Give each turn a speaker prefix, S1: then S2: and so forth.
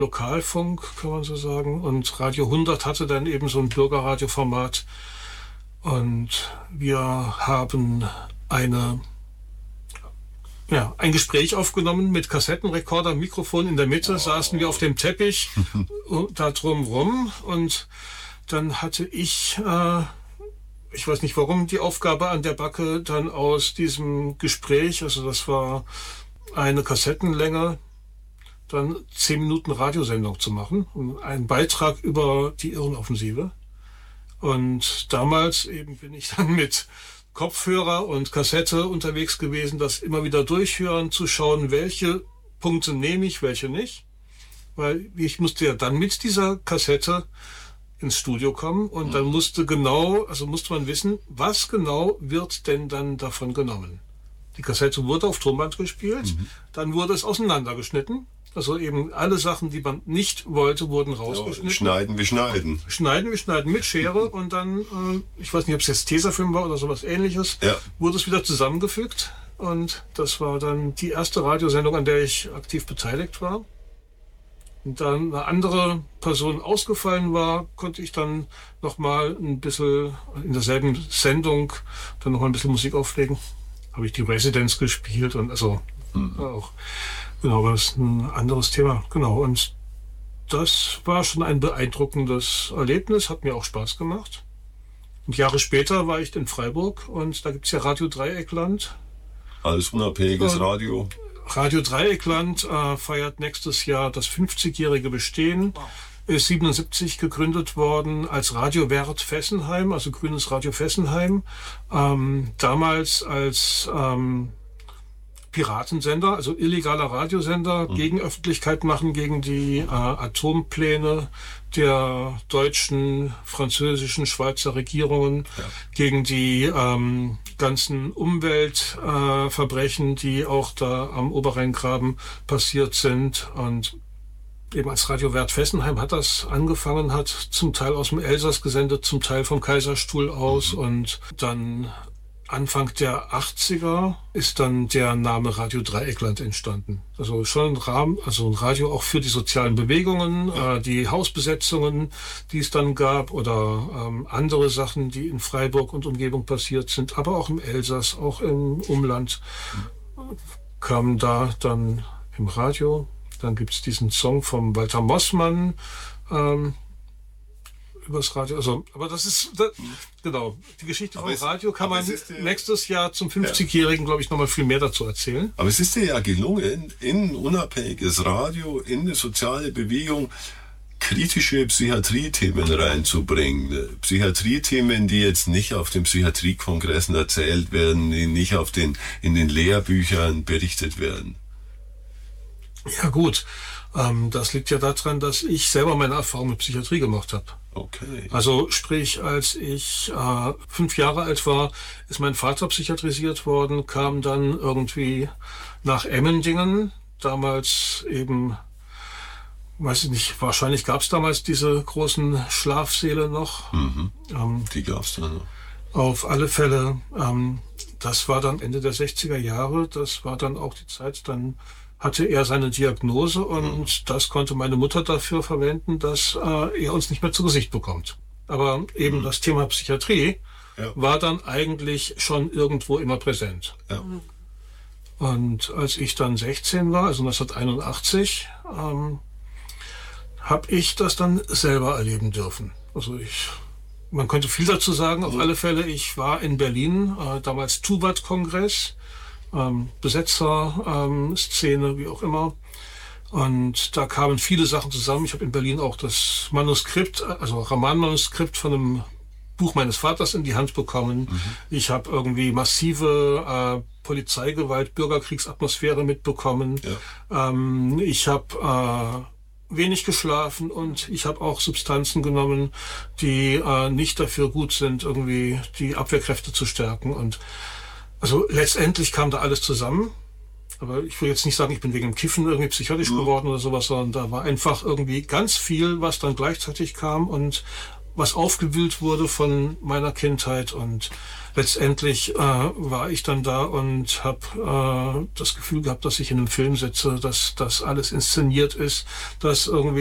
S1: Lokalfunk, kann man so sagen. Und Radio 100 hatte dann eben so ein Bürgerradioformat. Und wir haben ein Gespräch aufgenommen mit Kassettenrekorder, Mikrofon in der Mitte, saßen wir auf dem Teppich da drumrum und dann hatte ich weiß nicht warum, die Aufgabe an der Backe, dann aus diesem Gespräch, also das war eine Kassettenlänge, dann 10 Minuten Radiosendung zu machen, einen Beitrag über die Irrenoffensive. Und damals eben bin ich dann mit Kopfhörer und Kassette unterwegs gewesen, das immer wieder durchhören, zu schauen, welche Punkte nehme ich, welche nicht. Weil ich musste ja dann mit dieser Kassette ins Studio kommen und dann musste man wissen, was genau wird denn dann davon genommen. Die Kassette wurde auf Tonband gespielt, dann wurde es auseinandergeschnitten. Also eben alle Sachen, die man nicht wollte, wurden rausgeschnitten.
S2: Wir schneiden.
S1: Wir schneiden mit Schere und dann, ich weiß nicht, ob es jetzt Tesafilm war oder sowas Ähnliches, wurde es wieder zusammengefügt. Und das war dann die erste Radiosendung, an der ich aktiv beteiligt war. Und dann eine andere Person ausgefallen war, konnte ich dann nochmal ein bisschen in derselben Sendung dann nochmal ein bisschen Musik auflegen. Habe ich die Residents gespielt und also auch. Genau, aber das ist ein anderes Thema. Genau, und das war schon ein beeindruckendes Erlebnis, hat mir auch Spaß gemacht. Und Jahre später war ich in Freiburg und da gibt's ja Radio Dreieckland.
S2: Als unabhängiges Radio.
S1: Radio Dreieckland feiert nächstes Jahr das 50-jährige Bestehen. Ist 77 gegründet worden als Radio Wert Fessenheim, also Grünes Radio Fessenheim. Damals als Piratensender, also illegaler Radiosender, gegen Öffentlichkeit machen, gegen die Atompläne der deutschen, französischen, Schweizer Regierungen, gegen die ganzen Umweltverbrechen, die auch da am Oberrheingraben passiert sind. Und eben als Radio Wert Fessenheim hat das angefangen, hat zum Teil aus dem Elsass gesendet, zum Teil vom Kaiserstuhl aus und dann Anfang der 80er ist dann der Name Radio Dreieckland entstanden. Also schon ein Radio auch für die sozialen Bewegungen, die Hausbesetzungen, die es dann gab oder andere Sachen, die in Freiburg und Umgebung passiert sind, aber auch im Elsass, auch im Umland, kamen da dann im Radio. Dann gibt's diesen Song vom Walter Mossmann, übers Radio, also, aber das ist, genau, die Geschichte vom Radio kann man nächstes Jahr zum 50-Jährigen, glaube ich, nochmal viel mehr dazu erzählen.
S2: Aber es ist dir ja gelungen, in unabhängiges Radio, in eine soziale Bewegung, kritische Psychiatrie-Themen reinzubringen. Psychiatrie-Themen, die jetzt nicht auf den Psychiatriekongressen erzählt werden, die nicht in den Lehrbüchern berichtet werden.
S1: Ja, gut. Das liegt ja daran, dass ich selber meine Erfahrung mit Psychiatrie gemacht habe.
S2: Okay.
S1: Also sprich, als ich 5 Jahre alt war, ist mein Vater psychiatrisiert worden, kam dann irgendwie nach Emmendingen, damals eben, weiß ich nicht, wahrscheinlich gab es damals diese großen Schlafsäle noch.
S2: Die gab es dann noch.
S1: Auf alle Fälle, das war dann Ende der 60er Jahre, das war dann auch die Zeit, dann hatte er seine Diagnose und das konnte meine Mutter dafür verwenden, dass er uns nicht mehr zu Gesicht bekommt. Aber eben das Thema Psychiatrie war dann eigentlich schon irgendwo immer präsent.
S2: Ja.
S1: Und als ich dann 16 war, also 1981, habe ich das dann selber erleben dürfen. Also man könnte viel dazu sagen. Auf alle Fälle, ich war in Berlin, damals Tubat-Kongress, Besetzer-Szene, wie auch immer. Und da kamen viele Sachen zusammen. Ich habe in Berlin auch das Manuskript, also Romanmanuskript von einem Buch meines Vaters in die Hand bekommen. Ich habe irgendwie massive Polizeigewalt, Bürgerkriegsatmosphäre mitbekommen. Ich habe wenig geschlafen und ich habe auch Substanzen genommen, die nicht dafür gut sind, irgendwie die Abwehrkräfte zu stärken. Und also letztendlich kam da alles zusammen. Aber ich will jetzt nicht sagen, ich bin wegen dem Kiffen irgendwie psychotisch geworden oder sowas, sondern da war einfach irgendwie ganz viel, was dann gleichzeitig kam. Und was aufgewühlt wurde von meiner Kindheit, und letztendlich war ich dann da und habe das Gefühl gehabt, dass ich in einem Film sitze, dass das alles inszeniert ist, dass irgendwie